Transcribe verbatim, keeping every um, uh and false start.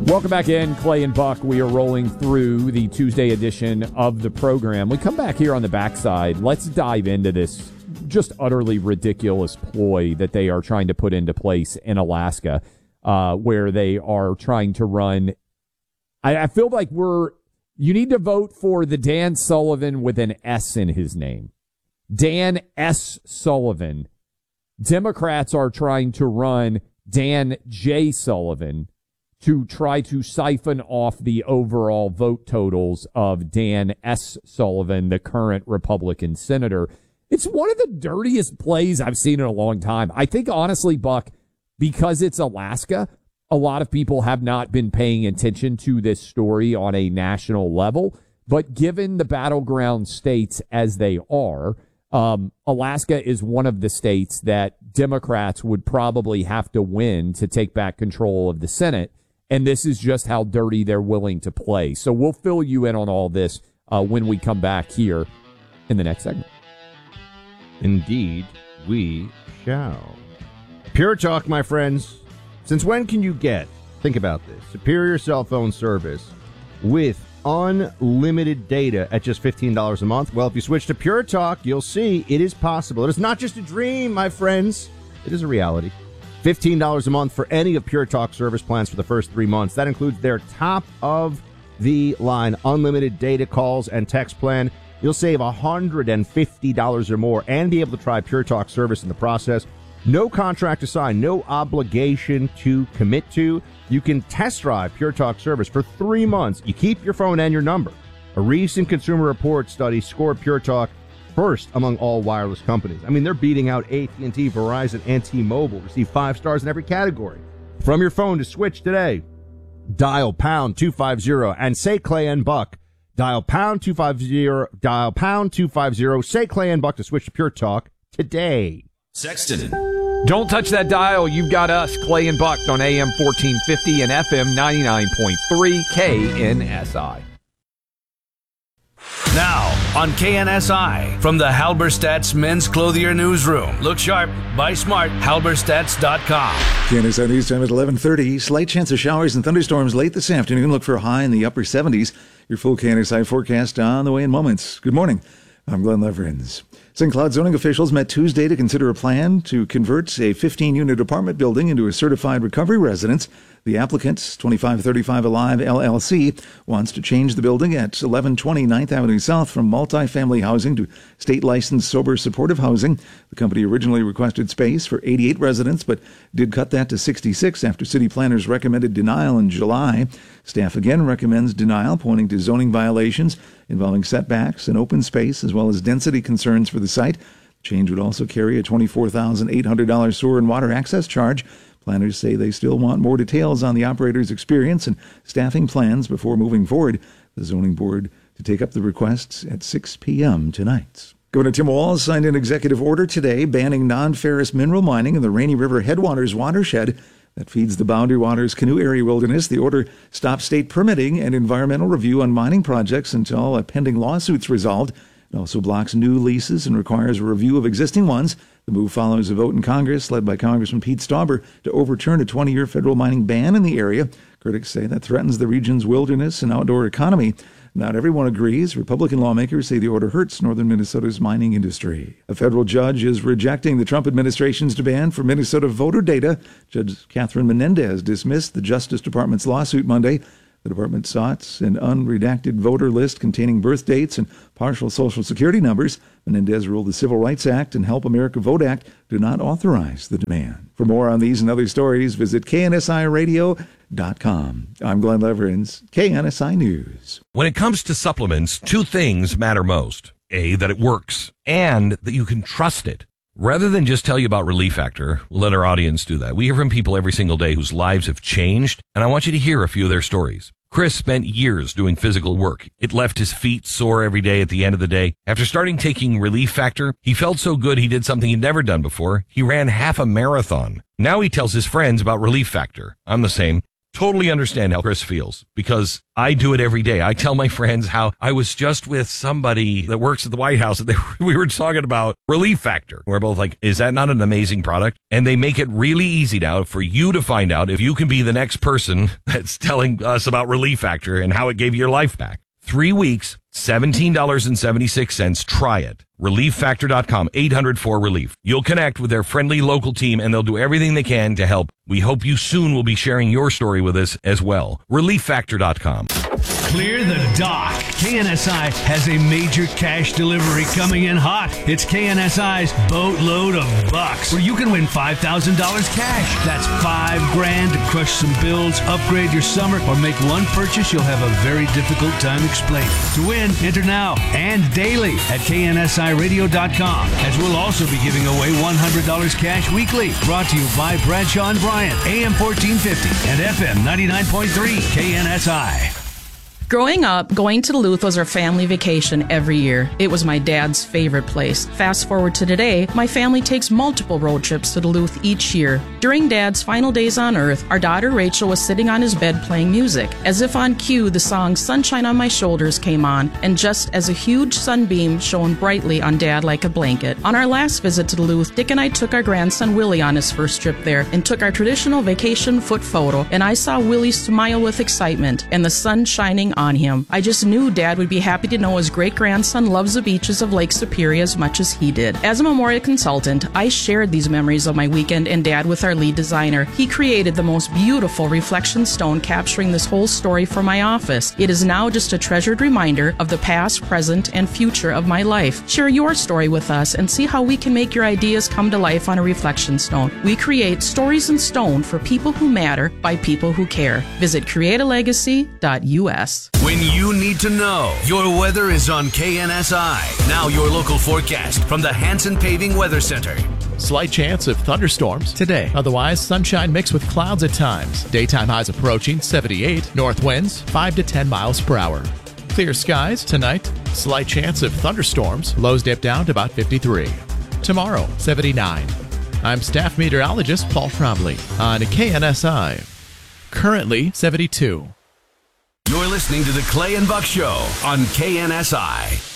Welcome back in, Clay and Buck. We are rolling through the Tuesday edition of the program. We come back here on the backside. Let's dive into this just utterly ridiculous ploy that they are trying to put into place in Alaska, uh, where they are trying to run. I, I feel like we're, you need to vote for the Dan Sullivan with an S in his name. Dan S. Sullivan. Democrats are trying to run Dan J. Sullivan to try to siphon off the overall vote totals of Dan S. Sullivan, the current Republican senator. It's one of the dirtiest plays I've seen in a long time. I think, honestly, Buck, because it's Alaska, a lot of people have not been paying attention to this story on a national level. But given the battleground states as they are, um, Alaska is one of the states that Democrats would probably have to win to take back control of the Senate. And this is just how dirty they're willing to play. So we'll fill you in on all this uh, when we come back here in the next segment. Indeed, we shall. Pure Talk, my friends. Since when can you get, think about this, superior cell phone service with unlimited data at just fifteen dollars a month? Well, if you switch to Pure Talk, you'll see it is possible. It is not just a dream, my friends. It is a reality. fifteen dollars a month for any of Pure Talk service plans for the first three months. That includes their top-of-the-line unlimited data calls and text plan. You'll save one hundred fifty dollars or more and be able to try Pure Talk service in the process. No contract to sign, no obligation to commit to. You can test drive Pure Talk service for three months. You keep your phone and your number. A recent Consumer Report study scored Pure Talk first among all wireless companies. I mean, they're beating out A T and T, Verizon, and T-Mobile. Receive five stars in every category. From your phone to switch today, dial pound two fifty and say Clay and Buck. Dial pound two fifty, dial pound two fifty, say Clay and Buck to switch to Pure Talk today. Sexton. Don't touch that dial. You've got us, Clay and Buck, on A M fourteen fifty and F M ninety-nine point three K N S I. Now, on K N S I, from the Halberstadt's Men's Clothier Newsroom. Look sharp, buy smart, halberstadts dot com. K N S I News time at eleven thirty. Slight chance of showers and thunderstorms late this afternoon. Look for a high in the upper seventies. Your full K N S I forecast on the way in moments. Good morning. I'm Glenn Leverins. Saint Cloud zoning officials met Tuesday to consider a plan to convert a fifteen-unit apartment building into a certified recovery residence. The applicant, twenty-five thirty-five Alive L L C, wants to change the building at eleven twenty ninth Avenue South from multifamily housing to state-licensed sober supportive housing. The company originally requested space for eighty-eight residents, but did cut that to sixty-six after city planners recommended denial in July. Staff again recommends denial, pointing to zoning violations involving setbacks and open space, as well as density concerns for the site. Change would also carry a twenty-four thousand eight hundred dollars sewer and water access charge. Planners say they still want more details on the operator's experience and staffing plans before moving forward. The zoning board to take up the requests at six p.m. tonight. Governor Tim Walz signed an executive order today banning non-ferrous mineral mining in the Rainy River Headwaters watershed that feeds the Boundary Waters Canoe Area Wilderness. The order stops state permitting and environmental review on mining projects until a pending lawsuit's resolved. It also blocks new leases and requires a review of existing ones. The move follows a vote in Congress led by Congressman Pete Stauber to overturn a twenty-year federal mining ban in the area. Critics say that threatens the region's wilderness and outdoor economy. Not everyone agrees. Republican lawmakers say the order hurts northern Minnesota's mining industry. A federal judge is rejecting the Trump administration's demand for Minnesota voter data. Judge Catherine Menendez dismissed the Justice Department's lawsuit Monday. The department sought an unredacted voter list containing birth dates and partial Social Security numbers. Menendez ruled the Civil Rights Act and Help America Vote Act do not authorize the demand. For more on these and other stories, visit K N S I radio dot com. I'm Glenn Leverins, K N S I News. When it comes to supplements, two things matter most. A, that it works, and that you can trust it. Rather than just tell you about Relief Factor, we'll let our audience do that. We hear from people every single day whose lives have changed, and I want you to hear a few of their stories. Chris spent years doing physical work. It left his feet sore every day at the end of the day. After starting taking Relief Factor, he felt so good he did something he'd never done before. He ran half a marathon. Now he tells his friends about Relief Factor. I'm the same. totally understand how Chris feels because I do it every day. I tell my friends how I was just with somebody that works at the White House and they, we were talking about Relief Factor. We're both like, is that not an amazing product? And they make it really easy now for you to find out if you can be the next person that's telling us about Relief Factor and how it gave your life back. Three weeks, seventeen dollars and seventy-six cents. Try it. relief factor dot com, eight hundred four relief. You'll connect with their friendly local team and they'll do everything they can to help. We hope you soon will be sharing your story with us as well. relief factor dot com. Clear the dock. K N S I has a major cash delivery coming in hot. It's K N S I's Boatload of Bucks, where you can win five thousand dollars cash. That's five grand to crush some bills, upgrade your summer, or make one purchase you'll have a very difficult time explaining. To win, enter now and daily at K N S I radio dot com, as we'll also be giving away one hundred dollars cash weekly. Brought to you by Bradshaw and Bryant, A M fourteen fifty and F M ninety-nine point three K N S I. Growing up, going to Duluth was our family vacation every year. It was my dad's favorite place. Fast forward to today, my family takes multiple road trips to Duluth each year. During Dad's final days on Earth, our daughter Rachel was sitting on his bed playing music. As if on cue, the song Sunshine on My Shoulders came on, and just as a huge sunbeam shone brightly on Dad like a blanket. On our last visit to Duluth, Dick and I took our grandson Willie on his first trip there and took our traditional vacation foot photo, and I saw Willie smile with excitement and the sun shining on him. I just knew Dad would be happy to know his great-grandson loves the beaches of Lake Superior as much as he did. As a memorial consultant, I shared these memories of my weekend and Dad with our lead designer. He created the most beautiful reflection stone capturing this whole story for my office. It is now just a treasured reminder of the past, present, and future of my life. Share your story with us and see how we can make your ideas come to life on a reflection stone. We create stories in stone for people who matter by people who care. Visit create a legacy dot U S. When you need to know, your weather is on K N S I. Now your local forecast from the Hanson Paving Weather Center. Slight chance of thunderstorms today. Otherwise, sunshine mixed with clouds at times. Daytime highs approaching seventy-eight. North winds five to ten miles per hour. Clear skies tonight. Slight chance of thunderstorms. Lows dip down to about fifty-three. Tomorrow, seventy-nine. I'm staff meteorologist Paul Trombley on K N S I. Currently, seventy-two. You're listening to the Clay and Buck Show on K N S I.